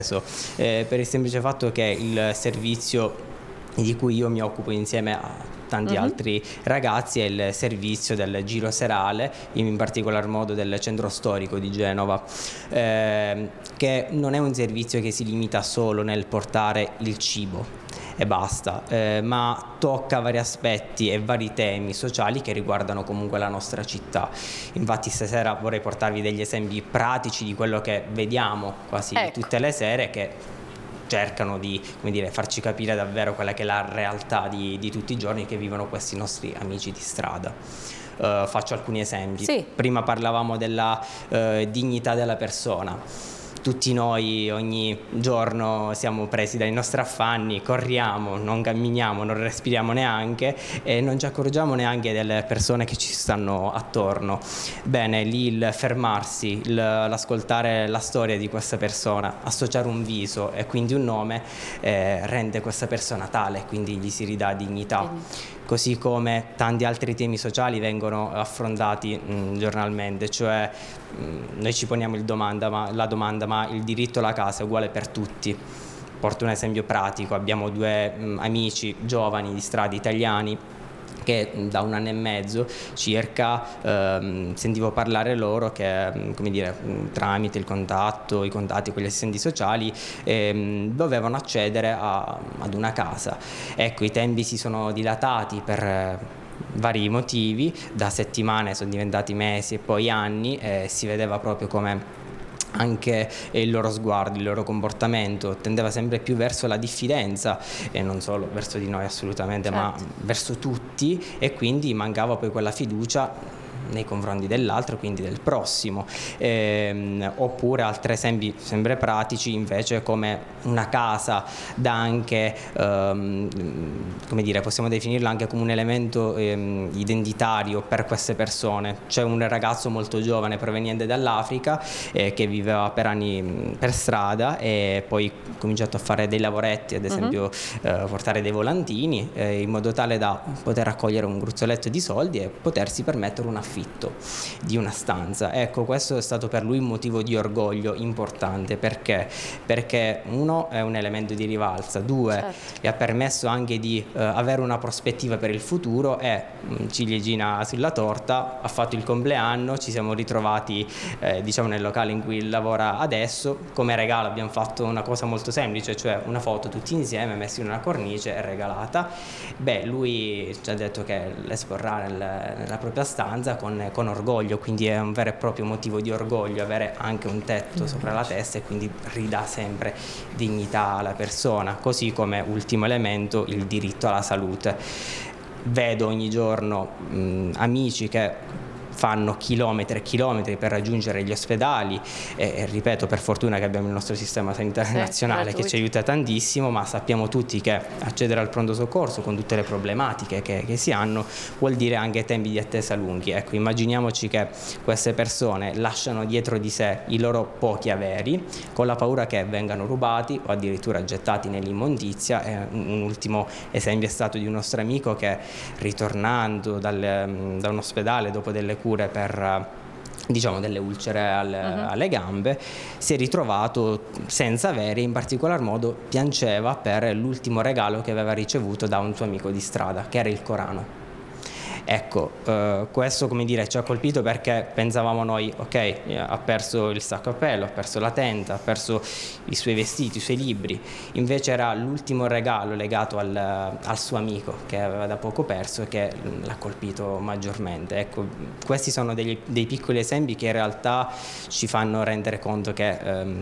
per il semplice fatto che il servizio di cui io mi occupo insieme a tanti altri ragazzi è il servizio del giro serale, in particolar modo del centro storico di Genova, che non è un servizio che si limita solo nel portare il cibo e basta, ma tocca vari aspetti e vari temi sociali che riguardano comunque la nostra città. Infatti stasera vorrei portarvi degli esempi pratici di quello che vediamo quasi tutte le sere, che cercano di, come dire, farci capire davvero quella che è la realtà di tutti i giorni che vivono questi nostri amici di strada. Faccio alcuni esempi. Sì. Prima parlavamo della dignità della persona. Tutti noi ogni giorno siamo presi dai nostri affanni, corriamo, non camminiamo, non respiriamo neanche e non ci accorgiamo neanche delle persone che ci stanno attorno. Bene, lì il fermarsi, l'ascoltare la storia di questa persona, associare un viso e quindi un nome rende questa persona tale, quindi gli si ridà dignità. Così come tanti altri temi sociali vengono affrontati giornalmente, cioè noi ci poniamo la domanda, ma il diritto alla casa è uguale per tutti? Porto un esempio pratico: abbiamo due amici giovani di strada italiani che da 1 anno e mezzo circa sentivo parlare loro che, come dire, tramite i contatti con gli assistenti sociali dovevano accedere ad una casa. Ecco, i tempi si sono dilatati per vari motivi, da settimane sono diventati mesi e poi anni, e si vedeva proprio come anche il loro sguardo, il loro comportamento tendeva sempre più verso la diffidenza, e non solo verso di noi assolutamente, ma verso tutti, e quindi mancava poi quella fiducia nei confronti dell'altro, quindi del prossimo. Oppure altri esempi sempre pratici invece, come una casa dà anche, come dire, possiamo definirla anche come un elemento identitario per queste persone. C'è un ragazzo molto giovane proveniente dall'Africa che viveva per anni per strada e poi ha cominciato a fare dei lavoretti, ad esempio portare dei volantini, in modo tale da poter raccogliere un gruzzoletto di soldi e potersi permettere un affitto di una stanza. Ecco, questo è stato per lui un motivo di orgoglio importante. Perché uno, è un elemento di rivalsa, due, gli ha permesso anche di avere una prospettiva per il futuro, e ciliegina sulla torta, ha fatto il compleanno, ci siamo ritrovati diciamo nel locale in cui lavora adesso. Come regalo abbiamo fatto una cosa molto semplice, cioè una foto tutti insieme messi in una cornice e regalata. Lui ci ha detto che l'esporrà nella propria stanza con orgoglio, quindi è un vero e proprio motivo di orgoglio avere anche un tetto sopra la testa, e quindi ridà sempre dignità alla persona. Così come ultimo elemento, il diritto alla salute. Vedo ogni giorno amici che fanno chilometri e chilometri per raggiungere gli ospedali, e ripeto, per fortuna che abbiamo il nostro sistema sanitario nazionale che ci aiuta tantissimo, ma sappiamo tutti che accedere al pronto soccorso con tutte le problematiche che si hanno vuol dire anche tempi di attesa lunghi. Ecco, immaginiamoci che queste persone lasciano dietro di sé i loro pochi averi con la paura che vengano rubati o addirittura gettati nell'immondizia. Un ultimo esempio è stato di un nostro amico che, ritornando da un ospedale dopo delle cure per diciamo delle ulcere alle gambe, si è ritrovato senza avere, in particolar modo piangeva per l'ultimo regalo che aveva ricevuto da un suo amico di strada, che era il Corano. Ecco, questo, come dire, ci ha colpito perché pensavamo noi, ok, ha perso il sacco a pelo, ha perso la tenda, ha perso i suoi vestiti, i suoi libri. Invece era l'ultimo regalo legato al suo amico che aveva da poco perso, e che l'ha colpito maggiormente. Ecco, questi sono dei piccoli esempi che in realtà ci fanno rendere conto che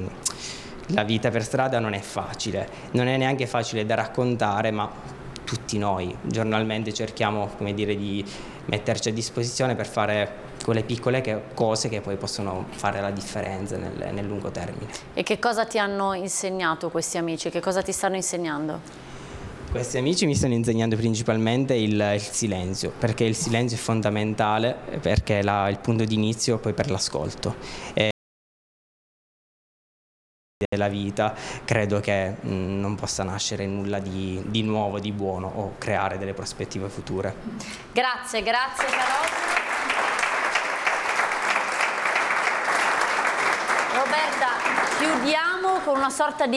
la vita per strada non è facile, non è neanche facile da raccontare, ma tutti noi giornalmente cerchiamo, come dire, di metterci a disposizione per fare quelle piccole cose che poi possono fare la differenza nel lungo termine. E che cosa ti hanno insegnato questi amici? Che cosa ti stanno insegnando? Questi amici mi stanno insegnando principalmente il silenzio, perché il silenzio è fondamentale, perché è il punto di inizio poi per l'ascolto. Della vita credo che non possa nascere nulla di nuovo, di buono, o creare delle prospettive future. Grazie Carozzi. Roberta, chiudiamo con una sorta di